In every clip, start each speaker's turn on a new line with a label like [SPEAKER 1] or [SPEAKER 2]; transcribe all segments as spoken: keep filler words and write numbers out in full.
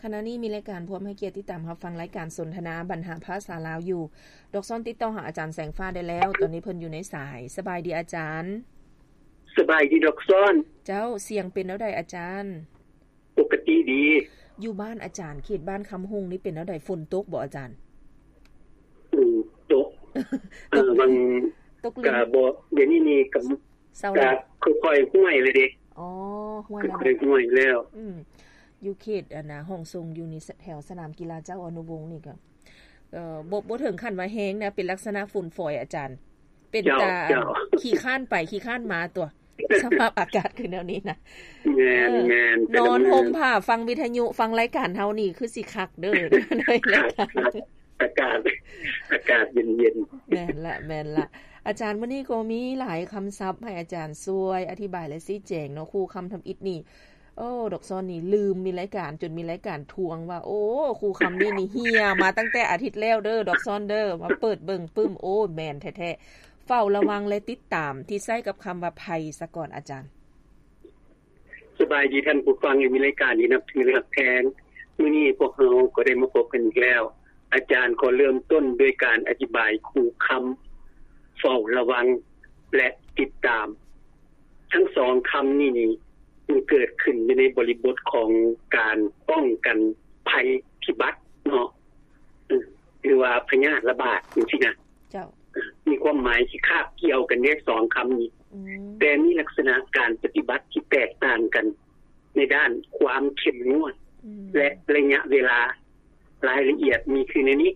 [SPEAKER 1] ขณะนี้มีรายการพร้อมให้เกียรติติดตามรับฟังรายการสนทนาบรรหาภาษาลาวอยู่ดอกซ้อนติดต่อหาอาจารย์แสงฟ้าได้แล้วตอนนี้เพิ่นอยู่ในสายสบายดีอาจารย์
[SPEAKER 2] สบายดีดอกซ้อน
[SPEAKER 1] เจ้าเสียงเป็นแล้วใดอาจารย์
[SPEAKER 2] ปกติดี
[SPEAKER 1] อยู่บ้านอาจารย์เขตบ้านคำฮงนี่เป็นแล้วใดฝนตกบ่อาจารย์
[SPEAKER 2] อือตกเออมันตกก็บ่เดี๋ยวนี้นี่ก็ก็ค่อยๆห้วยเลยเด้
[SPEAKER 1] อ๋อห้วยแล้ว
[SPEAKER 2] ค่อยๆห้วยแล้ว
[SPEAKER 1] อืมอยู่เขตอันน่ะห้องทรงอยู่นี่แถวสนามกีฬาเจ้าอนุวงศ์นี่ก็เอ่อบ่บ่ถึงขั้นว่าแห้งนะเป็นลักษณะฝุ่นฝอยอาจารย์เป็นตาขี้ข้านไปขี้ข้านมาตัวสภาพอากาศคือแนวนี้นะ
[SPEAKER 2] แม่น
[SPEAKER 1] ๆนอนห่มผ้าฟังวิทยุฟังรายการเฮานี่คือสิคักเด้อในรายการ
[SPEAKER 2] อากาศอากาศเย็น
[SPEAKER 1] ๆแม่นละแม่นละอาจารย์มื้อนี้ก็มีหลายคำศัพท์ให้อาจารย์ช่วยอธิบายและชี้แจงเนาะครูคำทำอิฐนี่โอ้ดอกซ้อนนี่ลืมมีรายการจนมีรายการทวงว่าโอ้ครูคำนี้นี่เฮียมาตั้งแต่อาทิตย์แล้วเด้อดอกซ้อนเด้อมาเปิดเบิ่งปึ้มโอ้แม่นแท้ๆเฝ้าระวังและติดตามที่ใช้กับคำว่าภัยซะก่อนอาจารย์
[SPEAKER 2] สบายดีท่านผู้ฟังอยู่มีรายการนี้นับถือรับแทนมื้อนี้พวกเราก็ได้มาพบกันอีกแล้วอาจารย์ก็เริ่มต้นด้วยการอธิบายครูคำเฝ้าระวังและติดตามทั้งสองคำนี้นี่มันเกิดขึ้นในบริบทของการป้องกันภัยพิบัติเนาะหรือว่าพยาธิระบาดจังซี่นะ
[SPEAKER 1] เจ้า
[SPEAKER 2] มีความหมายที่คาบเกี่ยวกันเนี่ยสองคำนี้แต่มีลักษณะการปฏิบัติที่แตกต่างกันในด้านความเข้มงวดและระยะเวลารายละเอียดมีคือในนี้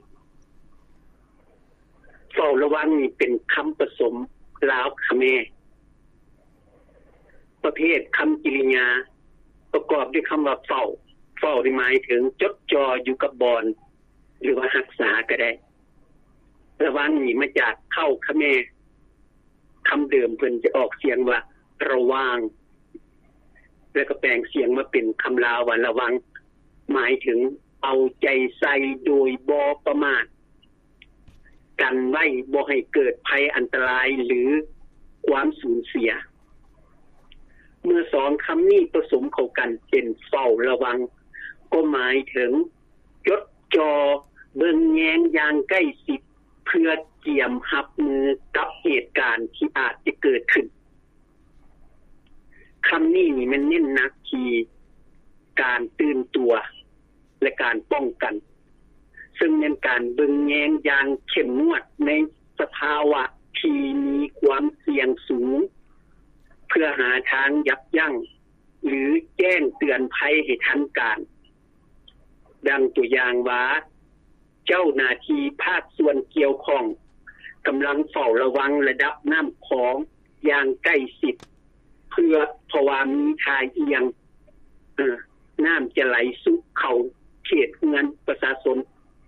[SPEAKER 2] เฝ้าระวังนี่เป็นคำผสมลาวเขมรประเภทคำกริยาประกอบด้วยคำว่าเฝ้าเฝ้าหมายถึงจดจ่ออยู่กับบอนหรือว่ารักษาก็ได้ระวังนี่มาจากเข้าเขมรคำเดิมเพิ่นจะออกเสียงว่าระวังแล้วก็แปลงเสียงมาเป็นคำลาวว่าระวังหมายถึงเอาใจใส่โดยบ่ประมาทกันไว้บ่ให้เกิดภัยอันตรายหรือความสูญเสียเมื่อสองคำนี้ผสมเข้ากันเป็นเฝ้าระวังก็หมายถึงจดจ่อเบิ่งแยงอย่างใกล้ชิดเพื่อเตรียมรับมือกับเหตุการณ์ที่อาจจะเกิดขึ้นคำนี้นี่มันเน้นหนักที่การตื่นตัวและการป้องกันซึ่งเป็นการเบิ่งแยงอย่างเข้มงวดในสภาวะที่มีความเสี่ยงสูงเพื่อหาทางยับยั้งหรือแจ้งเตือนภัยให้ทันการดังตัวอย่างว่าเจ้าหน้าที่ภาคส่วนเกี่ยวข้องกำลังเฝ้าระวังระดับน้ำของอย่างใกล้ชิดเพื่อเพราะว่ามีทายเอียงเอ่อน้ำจะไหลสู่เข้าเขตเงินประชาชน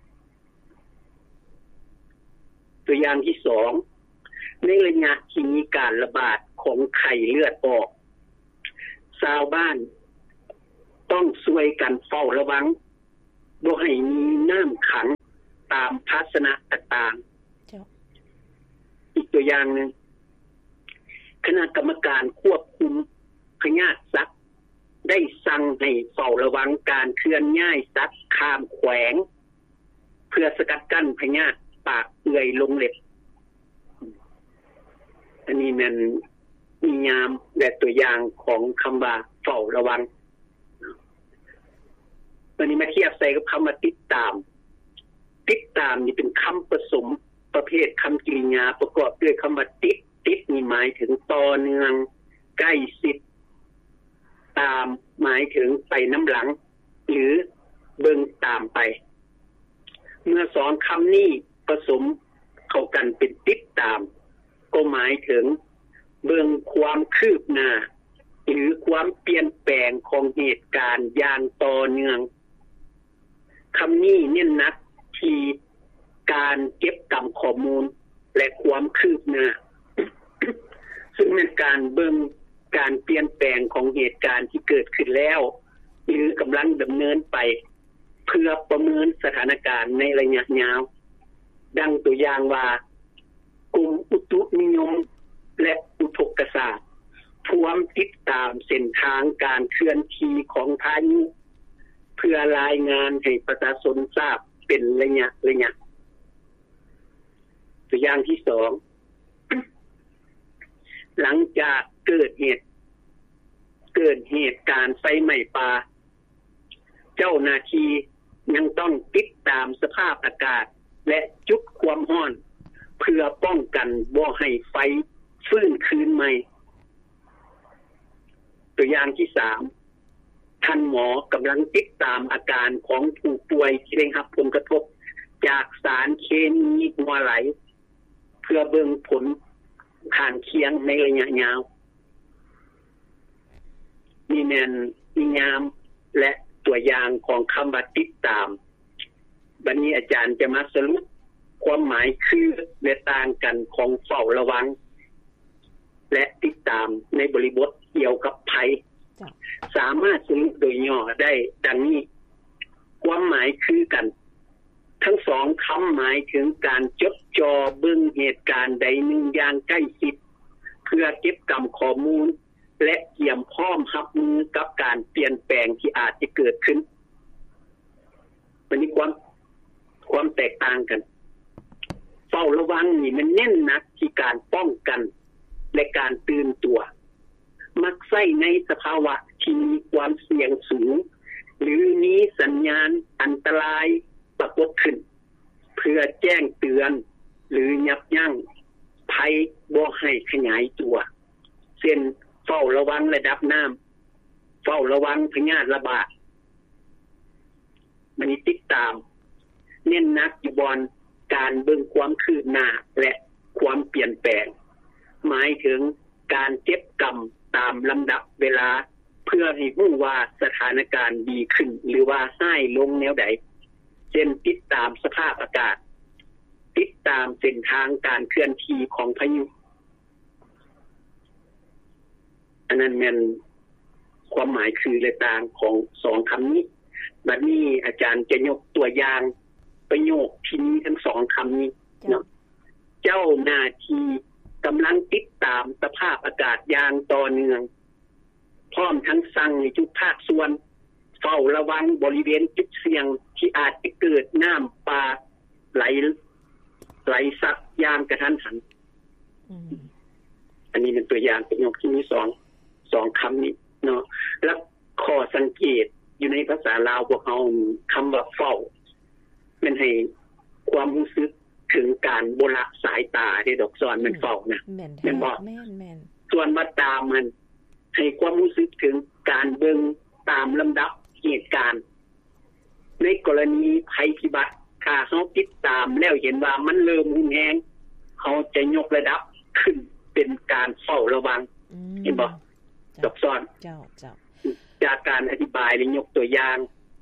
[SPEAKER 2] ตัวอย่างที่สองในระยะที่มีการระบาดของไข้เลือดออกชาวบ้านต้องช่วยกันเฝ้าระวังบ่ให้มีน้ำขังตามภาชนะต่างๆอีกตัวอย่างนึงคณะกรรมการควบคุมพยาธิสัตว์ได้สั่งให้เฝ้าระวังการเคลื่อนย้ายสัตว์ข้ามแขวงเพื่อสกัดกั้นพยาธิปากเปื่อยลงเล็บอันนี้มันมียามและตัวอย่างของคำว่าเฝ้าระวังวันนี้มาเทียบใส่กับคำว่าติดตามติดตามนี่เป็นคำผสมประเภทคำกริยาประกอบด้วยคำว่าติดติดนี่หมายถึงต่อเนื่องใกล้ชิดตามหมายถึงไปน้ำหลังหรือเบิ่งตามไปเมื่อสองคำนี้ผสมเข้ากันเป็นติดตามก็หมายถึงเบิ่งความคืบหน้าหรือความเปลี่ยนแปลงของเหตุการณ์อย่างต่อเนื่องคำนี้เน้นหนักที่การเก็บกำข้อมูลและความคืบหน้า ซึ่งเป็นการเบิ่งการเปลี่ยนแปลงของเหตุการณ์ที่เกิดขึ้นแล้วหรือกำลังดำเนินไปเพื่อประเมินสถานการณ์ในระยะยาวดังตัวอย่างว่ากรมอุตุนิยมและอุทกศาสตร์พร้อมติดตามเส้นทางการเคลื่อนที่ของพายุพื่อรายงานให้ประชาชนทราบเป็นระยะระยะตัวอย่างที่สองหลังจากเกิดเหตุเกิดเหตุการณ์ไฟไหม้ป่าเจ้าหน้าที่ยังต้องติดตามสภาพอากาศและจุดความร้อนเพื่อป้องกันบ่ให้ไฟฟื้นคืนใหม่ตัวอย่างที่สามท่านหมอกำลังติดตามอาการของผู้ป่วยที่ได้รับผลกระทบจากสารเคมีหัวไหลเพื่อเบิ่งผลข้างเคียงในระยะยาวนี่แม่นนิยามและตัวอย่างของคำว่าติดตามบัดนี้อาจารย์จะมาสรุปความหมายคือและต่างกันของเฝ้าระวังและติดตามในบริบทเกี่ยวกับภัยสามารถสรุปโดยย่อได้ดังนี้ความหมายคือกันทั้งสองคำหมายถึงการจดจ่อเบิ่งเหตุการณ์ใดหนึ่งอย่างใกล้ชิดเพื่อเก็บกำข้อมูลและเตรียมพร้อมรับมือกับการเปลี่ยนแปลงที่อาจจะเกิดขึ้นมันมีความความแตกต่างกันเฝ้าระวังนี่มันเน้นหนักที่การป้องกันและการตื่นตัวมักใช้ในสภาวะที่มีความเสี่ยงสูงหรือมีสัญญาณอันตรายปรากฏขึ้นเพื่อแจ้งเตือนหรือยับยั้งภัยบ่ให้ขยายตัวเช่นเฝ้าระวังระดับน้ำเฝ้าระวังพยาธิระบาดมันติดตามเน้นหนักอยู่บนการเบิ่งความคืบหน้าและความเปลี่ยนแปลงหมายถึงการเก็บกำตามลำดับเวลาเพื่อให้รู้ว่าสถานการณ์ดีขึ้นหรือว่าให้ลงแนวใดเช่นติดตามสภาพอากาศติดตามเส้นทางการเคลื่อนที่ของพายุอันนั้นแม่นความหมายคือและต่างของสองคำนี้บัดนี้อาจารย์จะยกตัวอย่างประโยคที่มีทั้งสองคำนี้เนาะเจ้าหน้าที่กำลังติดตามสภาพอากาศอย่างต่อเนื่องพร้อมทั้งสั่งให้ทุกภาคส่วนเฝ้าระวังบริเวณจุดเสี่ยงที่อาจจะเกิดน้ำป่าไหลไหลซัดอย่างกระทันหันอันนี้เป็นตัวอย่างประโยคที่มีสองสองคำนี้เนาะแล้วข้อสังเกตอยู่ในภาษาลาวพวกเราคำว่าเฝ้ามันให้ความรู้สึกถึงการบ่ละสายตาที่ดอกซ้อนมันเฝ้านะแม่นบ่แม่นๆส่วนว่าตามมันให้ความรู้สึกถึงการเบิ่งตามลำดับเหตุการณ์ในกรณีภัยพิบัติถ้าเฮาติดตามแล้วเห็นว่ามันเริ่มรุนแรงเฮาจะยกระดับขึ้นเป็นการเฝ้าระวังเห็นบ่ดอกซ้อนเจ้าเจ้าจากการอธิบายและยกตัวอย่าง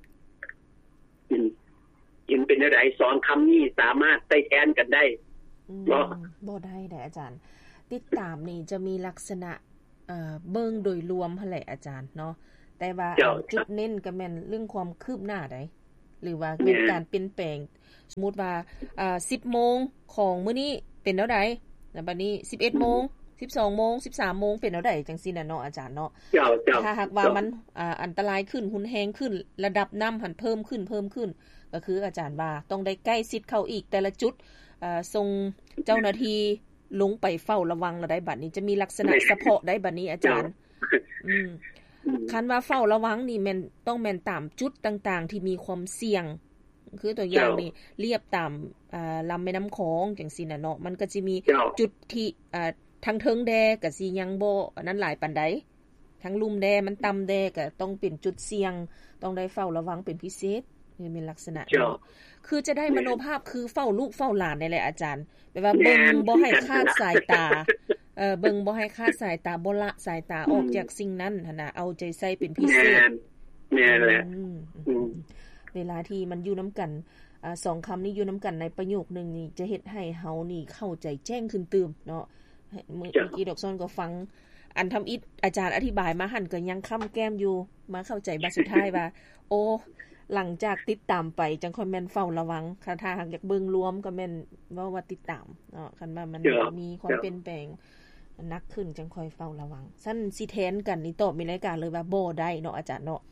[SPEAKER 2] เห็นเป็นอะไรสองคำนี้สามารถใช้แทนกันได้บ่
[SPEAKER 1] บ่ได้แด่อาจารย์ติดตามนี่จะมีลักษณะเอ่อเบิ่งโดยรวมหั่นแหละอาจารย์เนาะแต่ว่าจุดเน้นก็แม่นเรื่องความคืบหน้าได้หรือว่าเป็นการเปลี่ยนแปลงสมมุติว่าอ่า สิบโมงของมื้อนี้เป็นแนวใดแล้วบัดนี้ สิบเอ็ดโมง สิบสองโมง สิบสามโมงเป็นแนวใดจังซี่น่ะเนาะอาจารย์เนาะถ้าหากว่ามันอ่าอันตรายขึ้นรุนแรงขึ้นระดับน้ำหันเพิ่มขึ้นเพิ่มขึ้นก็คืออาจารย์ว่าต้องได้ใกล้ชิดเข้าอีกแต่ละจุดอ่าส่งเจ้าหน้าที่ลงไปเฝ้าระวังแล้วได้บัดนี้จะมีลักษณะเฉพาะได้บัดนี้อาจารย์อืมคันว่าเฝ้าระวังนี่แม่นต้องแม่นตามจุดต่างๆที่มีความเสี่ยงคือตัวอย่างนี่เรียบตามอ่าลำแม่น้ำคองจังซี่น่ะเนาะมันก็สิมีจุดที่อ่าทางเทิงแดก็สิยังบ่อันนั้นหลายปานใดทั้งลุ่มแดมันต่ำแดก็ต้องเป็นจุดเสี่ยงต้องได้เฝ้าระวังเป็นพิเศษนี่เป็นลักษณะนี้คือจะได้มโนภาพคือเฝ้าลูกเฝ้าหลานนี่แหละอาจารย์แปลว่าเบิ่งบ่ให้คลาดสายตาเอ่อเบิ่งบ่ให้คลาดสายตาบ่ละสายตาออกจากสิ่งนั้นหั่นน่ะเอาใจใส่เป็นพิเศษ
[SPEAKER 2] แม่นแหละ
[SPEAKER 1] เวลาที่มันอยู่นํากันอ่าสองคำนี้อยู่นํากันในประโยคนึงนี่จะเฮ็ดให้เฮานี่เข้าใจแจ้งขึ้นตื่มเนาะเมื่อกี้ดอกซ้อนก็ฟังอันทำอิฐอาจารย์อธิบายมาหั่นก็ยังค้ำแก้มอยู่มาเข้าใจบัดสุดท้ายว่าโอ้หลังจากติดตามไปจังค่อยแม่นเฝ้าระวังถ้าถ้าหากอยากเบิ่งรวมก็แม่นว่าว่าติดตามเนาะคันว่ามันมีความเปลี่ยนแปลงนักขึ้นจังค่อยเฝ้าระวังซั่นสิแทนกันนี่ตอบมีรายการเลยว่าบ่ได้เนาะอาจารย์เนาะ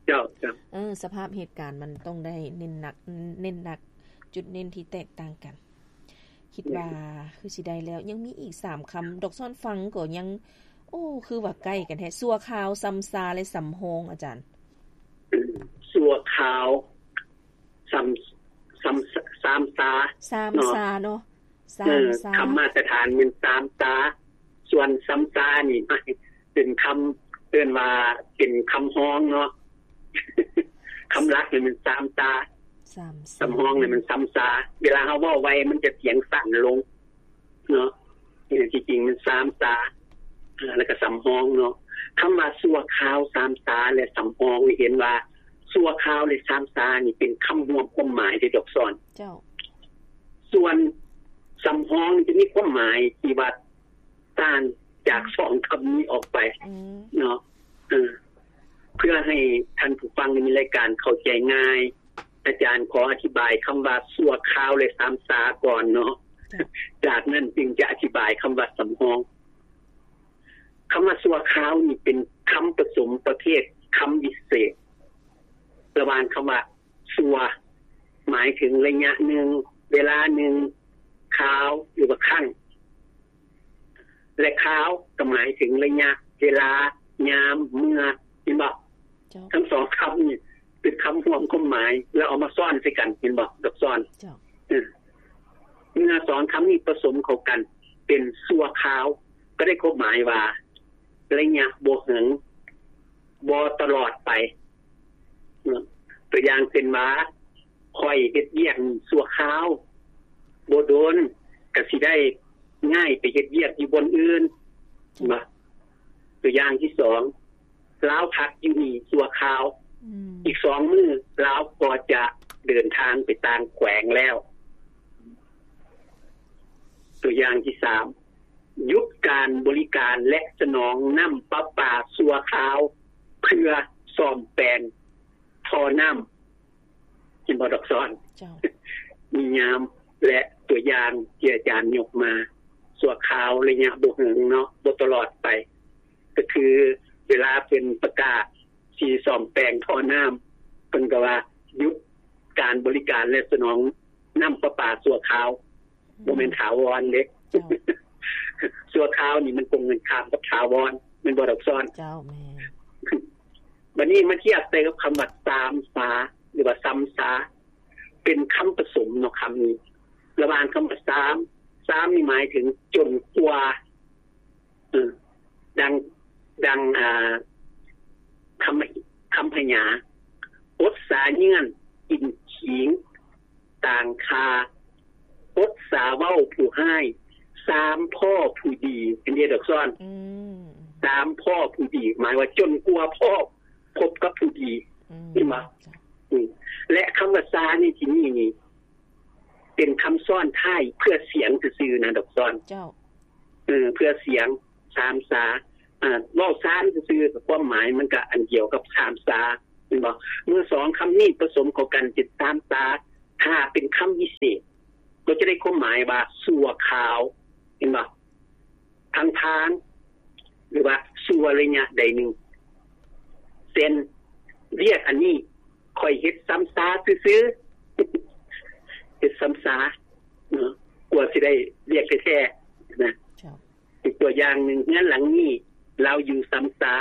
[SPEAKER 2] เจ้าเจ้า
[SPEAKER 1] เออสภาพเหตุการณ์มันต้องได้เน้นหนักเน้นหนักจุดเน้นที่แตกต่างกันคิดว่าคือสิได้แล้วยังมีอีกสามคำดอกซ่อนฟังก็ยังโอ้คือว่าใกล้กันแท้ซัวขาวซ้ำซาและสำโฮงอาจารย์
[SPEAKER 2] ซัวขาวซ้ำซ้ำซ้ำซา
[SPEAKER 1] ซ้ำซาเนาะซ้ำซา
[SPEAKER 2] คำมาตรฐานมันซ้ำซาส่วนซ้ำซานี่เป็นคำเตือนว่าเป็นคำฮ้องเนาะคำรักนี่มันซ้ำซาซ้ำฮ้องนี่มันซ้ำซาเวลาเฮาเว้าไวมันจะเสียงสั่นลงเนาะจริงๆมันซ้ำซาแล้วก็ซ้ำฮ้องเนาะคำว่าซัวขาวซ้ำซาและซ้ำฮ้องนี่เห็นว่าซัวขาวและซ้ำซานี่เป็นคำรวมความหมายที่ดอกซ้อน
[SPEAKER 1] เจ้า
[SPEAKER 2] ส่วนซ้ำฮ้องนี่จะมีความหมายที่ว่าต่างจากสองคำนี้ออกไปเนาะเออเพื่อให้ท่านผู้ฟังในรายการเข้าใจง่ายอาจารย์ขออธิบายคำว่าซัวขาวและซ้ำซาก่อนเนาะจากนั้นจึงจะอธิบายคำว่าซ้ำฮ้องคำว่าซัวขาวนี่เป็นคำผสมประเภทคำวิเศษระหว่างคำว่าซัวหมายถึงระยะหนึ่งเวลาหนึ่งขาวหรือว่าคั่งและขาวก็หมายถึงระยะเวลายามเมื่อเห็นบ่ทั้งสองคำนี่เป็นคำรวมความหมายแล้วเอามาซ่อนใส่กันเห็นบ่ดอกซ่อนเมื่อสองคำนี้ผสมเข้ากันเป็นซัวขาวก็ได้ความหมายว่าระยะบ่เหิงบ่ตลอดไปตัวอย่างเป็นว่าค่อยเฮ็ดเวียกซัวขาวบ่โดนก็สิได้ง่ายไปเฮ็ดเวียกอยู่บนอื่นมาตัวอย่างที่สองลาวพักอยู่นี่ซัวขาวอีกสองมื้อลาวก็จะเดินทางไปต่างแขวงแล้วตัวอย่างที่สามยุดการบริการและสนองน้ำประปาซัวขาวเพื่อซ่อมแปลงท่อน้ำกินบ่ดอกซ้อนมียามและตัวอย่างที่อาจารย์ยกมาซัวขาวระยะบ่เหิงเนาะบ่ตลอดไปก็คือเวลาเป็นประกาศที่ซ่อมแปลงท่อน้ำเพิ่นก็ว่ายุดการบริการและสนองน้ำประปาซัวขาวบ่แม่นถาวรเด้ซัวขาวนี่มันคงเงินข้ามกับถาวรมันบ่ดอกซ้อน
[SPEAKER 1] เจ้าแม่
[SPEAKER 2] บัดนี้มาเทียบใส่กับคำว่าซ้ำซาหรือว่าซ้ำซาเป็นคำผสมเนาะคำนี้ระหว่างคำว่าซ้ำซ้ำนี่หมายถึงจนกว่าเออดังดังอ่าคำคำพญาอดสาเงื่อนกินขิงต่างคาอดสาเว้าผู้ให้สามพ่อผู้ดีเป็นเดียดอกซ้อนสามพ่อผู้ดีหมายว่าจนกว่าพ่อพบกับผู้ดีใช่มั้ยและคำว่าซานี่ที่นี่นี่เป็นคำซ่อนท้ายเพื่อเสียงซื่อๆนะดอกซ้อน
[SPEAKER 1] เจ้า
[SPEAKER 2] เออเพื่อเสียงสามซาอ่าเว้าซานซื่อๆกับความหมายมันก็อันเกี่ยวกับสามซาเห็นบ่เมื่อสองคำนี้ผสมเข้ากันจิตสามซาถ้าเป็นคำวิเศษก็จะได้ความหมายว่าซัวขาวเห็นบ่ทางทางหรือว่าซัวระยะใดนึงเส้นเรียกอันนี้ค่อยเฮ็ดซ้ำซาซื่อๆเฮ็ดซ้ำซาเนาะกว่าสิได้เรียกแท้ๆนะอีกตัวอย่างนึงงั้นหลังนี้เราอยู่ซ้ำซา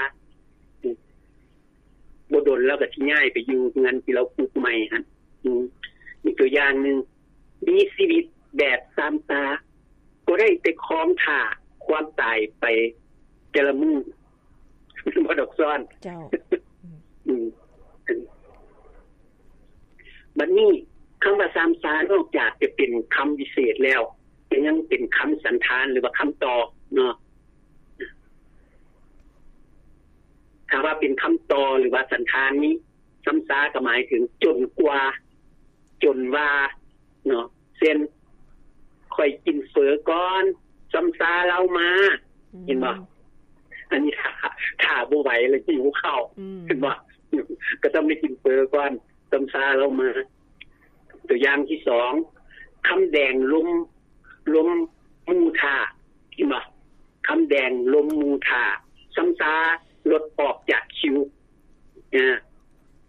[SPEAKER 2] บ่ดนแล้วก็สิย้ายไปอยู่งั้นที่เราปลูกใหม่หั่นอืออีกตัวอย่างนึงมีชีวิตแบบซ้ำซาก็ได้แต่คล้องท่าความตายไปแต่ละมื้อบ่ดอกซ้อน
[SPEAKER 1] เจ้า
[SPEAKER 2] อืมบัดนี้คำว่าซ้ำซานอกจากจะเป็นคำวิเศษแล้วยังเป็นคำสันธานหรือว่าคำตอบเนาะถ้าว่าเป็นคำตอหรือว่าสันธานนี้ซ้ำซาก็หมายถึงจนกว่าจนว่าเนาะเช่นค่อยกินเฝอก่อนซ้ำซาเรามาเห็นบ่อันนี้ถ้าถ้าบ่ไหวแล้วหิวข้าวเห็นบ่ก็ต้องไปกินเฝอก่อนซ้ำซาเรามาตัวอย่างที่สองคำแดงลมลมมูทาเห็นบ่คำแดงลมมูทาซ้ำซารถออกจากคิวอ่า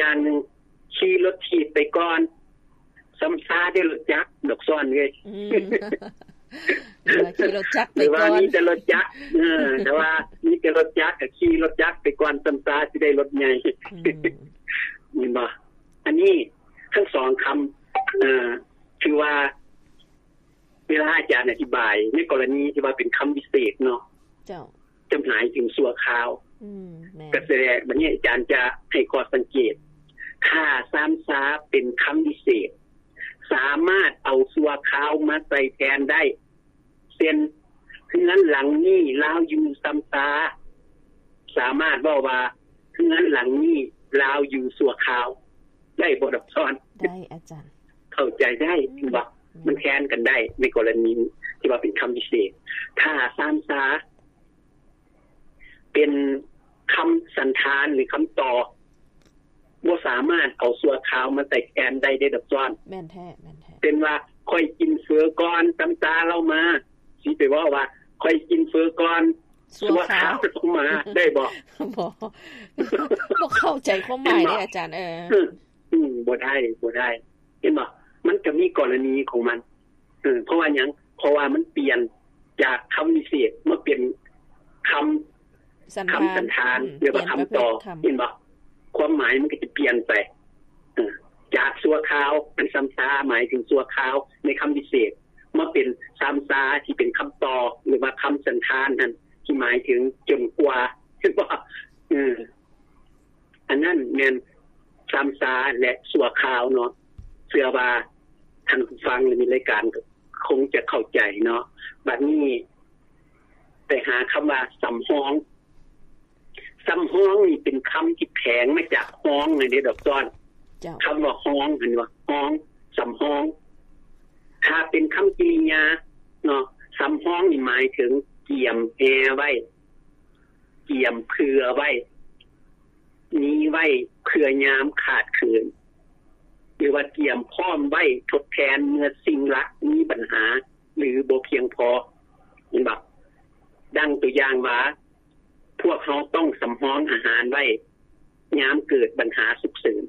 [SPEAKER 2] อย่างนึงขี่รถถีบไปก่อนซ้ำซาได้รถจักรดอกซ้อนเลย
[SPEAKER 1] อืมหรือว่าขี่รถจักรไปก่อน
[SPEAKER 2] หรือว่ามีแต่รถจักรเออแต่ว่ามีแต่รถจักรก็ขี่รถจักรไปก่อนซ้ำซาสิได้รถใหญ่นี่บ่อันนี้ทั้งสองคำเอ่อคือว่าเวลาอาจารย์อธิบายในกรณีที่ว่าเป็นคำพิเศษเนาะ
[SPEAKER 1] เจ้า
[SPEAKER 2] จำหมายถึงสัวขาว
[SPEAKER 1] อืมแม่
[SPEAKER 2] ก็แสดงบัดนี้อาจารย์จะให้ข้อสังเกตถ้าซ้ำซาเป็นคำพิเศษสามารถเอาสัวขาวมาใส่แทนได้เช่นเฮือนหลังนี้ลาวอยู่ซ้ำซาสามารถเว้าว่าเฮือนหลังนี้ลาวอยู่สัวขาวได้บ่ดอกซ้อน
[SPEAKER 1] ได้อาจารย์
[SPEAKER 2] เข้าใจได้บ่มันแทนกันได้ในกรณีที่ว่าเป็นคำพิเศษถ้าซ้ำซาเป็นคำสันธานหรือคำต่อบ่สามารถเอาสัวขาวมาใส่แทนได้ได้ดอกซ้อน
[SPEAKER 1] แม่นแท้แม่นแท้
[SPEAKER 2] เป็นว่าค่อยกินเฟือก่อนซ้ำซาเรามาสิไปว่าว่าค่อยกินเฟือก่อนสัวขาวลงมาได้บ่
[SPEAKER 1] บ่บ่เข้าใจความหมายเด้อาจารย์เออ
[SPEAKER 2] อืมบ่ได้บ่ได้เห็นบ่มันจะมีกรณีของมันเออเพราะว่าหยังเพราะว่ามันเปลี่ยนจากคำพิเศษมาเป็นคำคำสันธานหรือว่าคำต่อเห็นบ่ความหมายมันก็จะเปลี่ยนไปเออจากสัวขาวเป็นซ้ำซาหมายถึงสัวขาวในคำพิเศษมาเป็นซ้ำซาที่เป็นคำต่อหรือว่าคำสันธานนั่นที่หมายถึงจนกว่าคือว่าเอออันนั้นแม่นซ้ำซาและสัวขาวเนาะเชื่อว่าท่านผู้ฟังหรือมีรายการคงจะเข้าใจเนาะบัดนี้ไปหาคำว่าสำฮ้องสำฮ้องนี่เป็นคำที่แผงมาจากฮ้องในเด้ดอกซ้อนคำว่าฮ้องเห็นว่าฮ้องสำฮ้องถ้าเป็นคำกริยาเนาะสำฮ้องนี่หมายถึงเกี่ยมแอไว้เกี่ยมเผื่อไว้นี้ไว้เผื่อยามขาดเขินหรือว่าเกี่ยมพร้อมไว้ทดแทนเมื่อสิ่งละมีปัญหาหรือบ่เพียงพอเห็นบ่ดังตัวอย่างว่าพวกเขาต้องสำรองอาหารไว้ยามเกิดปัญหาฉุกเฉิน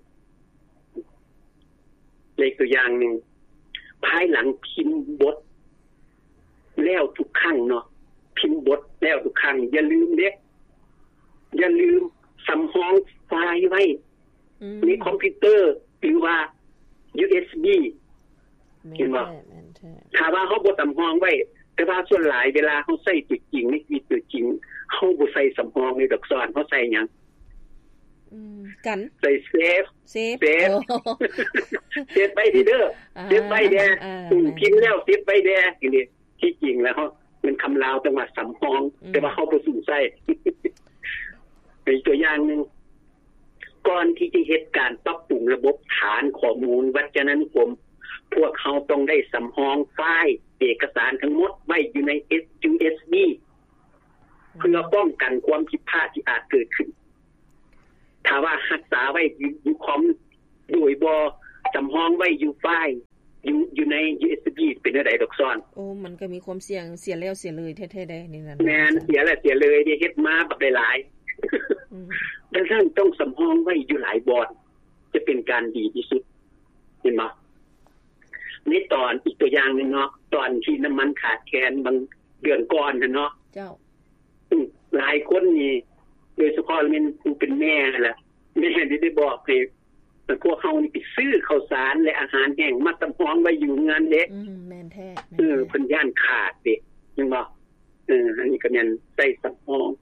[SPEAKER 2] เลยตัวอย่างนึงภายหลังพิมพ์บทแล้วทุกครั้งเนาะพิมพ์บทแล้วทุกครั้งอย่าลืมเด้อย่าลืมสำรองไฟล์ไว้ในคอมพิวเตอร์หรือว่า ยู เอส บี เห็นบ่ถ้าว่าเฮาบ่สำรองไว้แต่ว่าส่วนหลายเวลาเฮาใช้ตัวจริงในชีวิตตัวจริงเฮาบ่ใส่สำรองในดอกซ้อนเฮาใส่หยัง
[SPEAKER 1] อืมกัน
[SPEAKER 2] ใส่เซฟ
[SPEAKER 1] เซฟ
[SPEAKER 2] เซฟเซฟไว้เด้อเซฟไว้แดอืมพิมพ์แล้วเซฟไว้แดอีนี่ที่จริงแล้วมันคำลาวจังว่าสำรองแต่ว่าเฮาบ่สูใส่เป็นตัวอย่างนึงก่อนที่จะเฮ็ดการปรับปรุงระบบฐานข้อมูลวัจนนิคมพวกเขาต้องได้สำรองไฟล์เอกสารทั้งหมดไว้อยู่ใน ยู เอส บี เพื่อป้องกันความผิดพลาดที่อาจเกิดขึ้นถ้าว่ารักษาไว้อยู่คอมโดยบ่สำรองไว้อยู่ไฟล์อยู่อยู่ใน ยู เอส บี เป็นอะไรดอกซ้อน
[SPEAKER 1] โอ้มันก็มีความเสี่ยงเสียแล้วเสียเลยแท้ๆได้นี่นั่น
[SPEAKER 2] แม่นเสียแล้วเสียเลยได้เฮ็ดมาบักหลายดังนั้นต้องสำรองไว้อยู่หลายบอนจะเป็นการดีที่สุดเห็นบ่ในตอนอีกตัวอย่างนึงเนาะตอนที่น้ำมันขาดแคลนบางเดือนก่อนน่ะเนาะ
[SPEAKER 1] เจ้า
[SPEAKER 2] หลายคนนี่โดยเฉพาะเป็นผู้เป็นแม่แหละแม่ได้ได้บอกให้พวกเฮานี่ไปซื้อข้าวสารและอาหารแห้งมาสำรองไว้อยู่งานเด้
[SPEAKER 1] อืมแม่นแท้
[SPEAKER 2] เออเพิ่นย่านขาดเด้จังบ่เอออันนี้ก็แม่นใส่สำรอง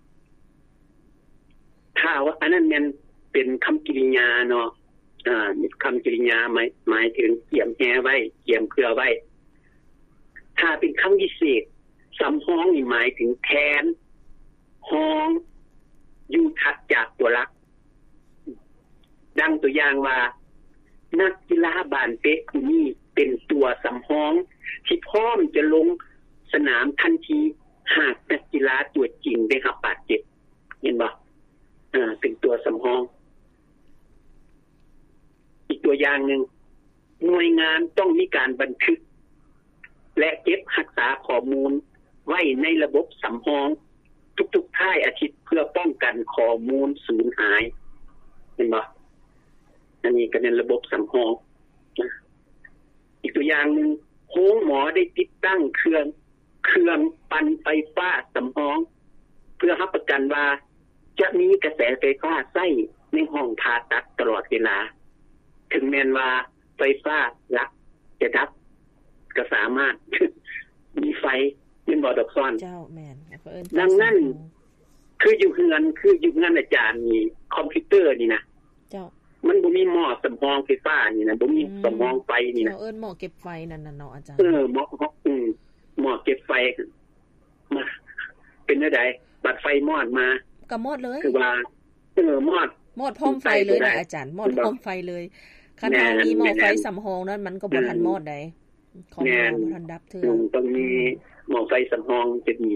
[SPEAKER 2] ถ้าว่าอันนั้นแม่นเป็นคำกริยาเนาะอ่ามีคำกริยาหมายหมายถึงเกี่ยมแหไว้เกี่ยมเผื่อไว้ถ้าเป็นคำพิเศษสำรองนี่หมายถึงแทนห้องอยู่ถัดจากตัวหลักดังตัวอย่างว่านักกีฬาบ้านเป๊ะนี่เป็นตัวสำรองที่พร้อมจะลงสนามทันทีหากนักกีฬาตัวจริงได้รับบาดเจ็บเห็นบ่อ่าเป็นตัวสำรองอีกตัวอย่างนึงหน่วยงานต้องมีการบันทึกและเก็บรักษาข้อมูลไว้ในระบบสำรองทุกๆท้ายอาทิตย์เพื่อป้องกันข้อมูลสูญหายเห็นบ่อันนี้ก็เป็นระบบสำรองอีกตัวอย่างนึงโรงหมอได้ติดตั้งเครื่องเครื่องปั่นไฟฟ้าสำรองเพื่อรับประกันว่าจะมีกระแสไฟฟ้าใช้ในห้องผ่าตัดตลอดเวลาถึงแม้นว่าไฟฟ้าลักจะดับก็สามารถ มีไฟเป็นบ่ดอกซ้อน
[SPEAKER 1] เจ้าแม่นเอิ้น
[SPEAKER 2] ดังนั้นคืออยู่เฮือนคืออยู่งานอาจารย์นี่คอมพิวเตอร์นี่นะ
[SPEAKER 1] เจ้า
[SPEAKER 2] มันบ่มีหม้อสำรองไฟฟ้านี่นะบ่มีสำรองไฟนี่นะ
[SPEAKER 1] เอิ้นหม้อเก็บไฟนั่นน่ะเนาะอาจารย์
[SPEAKER 2] เออหม้ออือหม้อเก็บไฟมาเป็นจังได๋บัดไฟมอดมา
[SPEAKER 1] ก็มอดเลย
[SPEAKER 2] คือว่าเออมอด
[SPEAKER 1] มอดพร้อมไฟเลยนะอาจารย์มอดพร้อมไฟเลยคันเฮามีหม้อไฟสำรองนั้นมันก็บ่ทันมอดได้ของเราบ่ทันดับเทื่อ
[SPEAKER 2] ต้องมีหม้อไฟสำรองจะดี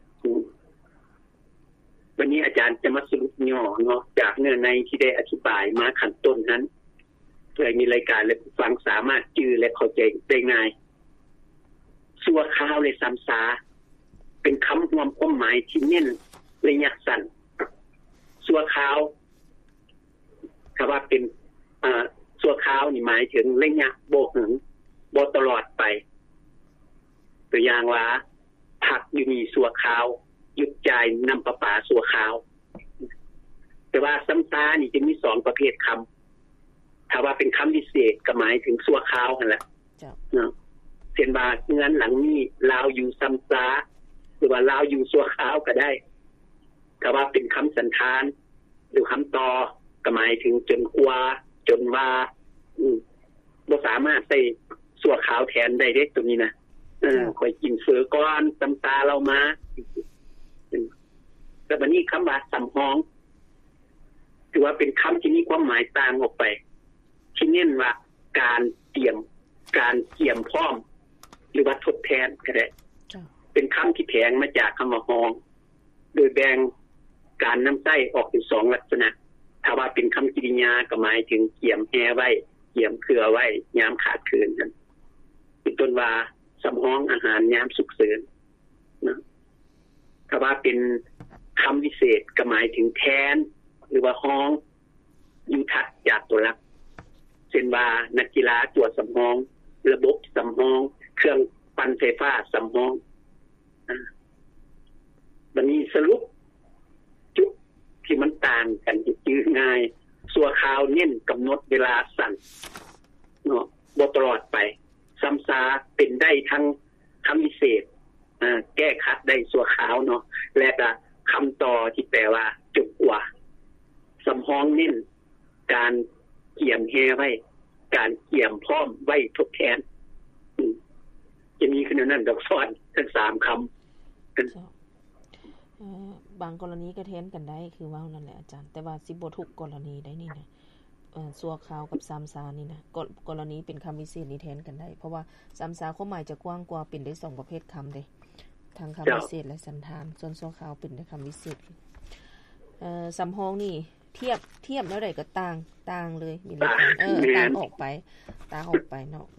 [SPEAKER 2] วันนี้อาจารย์จะมาสรุปย่อเนาะจากเนื้อในที่ได้อธิบายมาขั้นต้นนั้นเพื่อมีรายการและผู้ฟังสามารถจื้อและเข้าใจได้ง่ายสัวข้าวและซ้ำซาเป็นคำรวมความหมายที่เน้นระยะสั้นสัวข้าวคำว่าเป็นอ่าสัวข้าวนี่หมายถึงระยะบ่ถึงบ่ตลอดไปตัวอย่างว่าผักอยู่นี่สัวข้าวหยุดจ่ายน้ำประปาสัวข้าวแต่ว่าซ้ำซานี่จะมีสองประเภทคำถ้าว่าเป็นคำพิเศษก็หมายถึงสัวข้าวนั่นแหละเนาะเช่นว่าเงินหลังนี้ลาวอยู่ซ้ำซาหรือว่าลาวอยู่สัวข้าวก็ได้ถ้าว่าเป็นคำสันธานหรือคำต่อก็หมายถึงจนกว่าจนว่าอือบ่สามารถใช้สัวข้าวแทนได้เด้ตัวนี้นะเออค่อยกินเสือก่อนซ้ำซาเรามาแต่บัดนี้คำว่าสำรองถือว่าเป็นคำที่มีความหมายต่างออกไปที่เน้นว่าการเตรียมการเตรียมพร้อมหรือว่าทดแทนก็ได้เป็นคำที่แผงมาจากคำว่าฮองโดยแบ่งการนำใช้ออกเป็นสองลักษณะถ้าว่าเป็นคำกริยาก็หมายถึงเตรียมแฮไว้เตรียมเครือไว้ยามขาดเคินนั้นเป็นต้นว่าสำรองอาหารยามฉุกเฉินนะถ้าว่าเป็นคำวิเศษก็หมายถึงแทนหรือว่าฮ้องอยู่ถัดจากตัวหลักเช่นว่านักกีฬาตัวสำรองระบบสำรองเครื่องปั่นไฟฟ้าสำรองอ่าบัดนี้สรุปจุดที่มันต่างกันจื้อง่ายสัวข่าวเน้นกำหนดเวลาสั้นเนาะบ่ตลอดไปซ้ำซาเป็นได้ทั้งคำวิเศษอ่าแก้ขัดได้สัวขาวเนาะและก็คำต่อที่แปลว่าจบกว่าสำรองเน้นการเกี่ยมแฮไว้การเกี่ยมพร้อมไว้ทดแทนจะมีขนาดนั้นดอกซ้อนทั้งสามคำ
[SPEAKER 1] เอ่อบางกรณีก็แทนกันได้คือว่านั่นแหละอาจารย์แต่ว่าสิบ่ทุกกรณีได้นี่นะเอ่อสัวขาวกับซ้ำซานี่นะกรณีเป็นคำวิเศษนี่แทนกันได้เพราะว่าซ้ำซาความหมายจะกว้างกว่าเป็นได้สองประเภทคำเด้ทางคำวิเศษและสันธานส่วนสัวขาวเป็นได้คำวิเศษเอ่อสำรองนี่เทียบเทียบแล้วได้ก็ต่างต่างเลยมีรายการเออต่างออกไปต่างออกไปเนาะ